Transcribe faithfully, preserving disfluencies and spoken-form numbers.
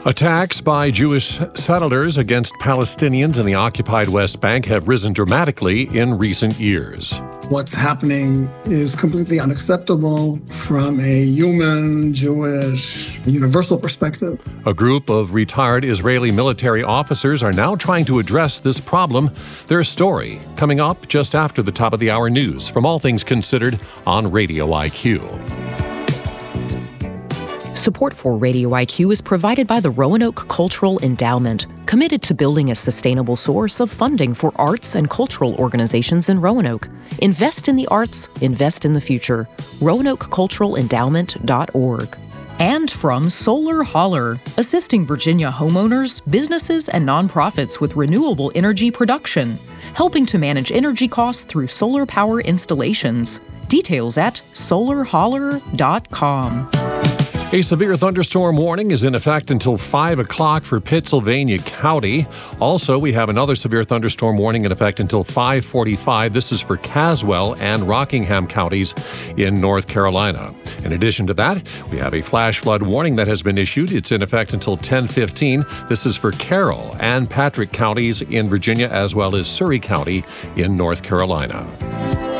Attacks by Jewish settlers against Palestinians in the occupied West Bank have risen dramatically in recent years. What's happening is completely unacceptable from a human, Jewish, universal perspective. A group of retired Israeli military officers are now trying to address this problem. Their story coming up just after the top of the hour news from All Things Considered on Radio I Q. Support for Radio I Q is provided by the Roanoke Cultural Endowment, committed to building a sustainable source of funding for arts and cultural organizations in Roanoke. Invest in the arts, invest in the future. roanoke cultural endowment dot org. And from Solar Holler, assisting Virginia homeowners, businesses, and nonprofits with renewable energy production, helping to manage energy costs through solar power installations. Details at solar holler dot com. A severe thunderstorm warning is in effect until five o'clock for Pittsylvania County. Also, we have another severe thunderstorm warning in effect until five forty-five. This is for Caswell and Rockingham counties in North Carolina. In addition to that, we have a flash flood warning that has been issued. It's in effect until ten fifteen. This is for Carroll and Patrick counties in Virginia, as well as Surry County in North Carolina.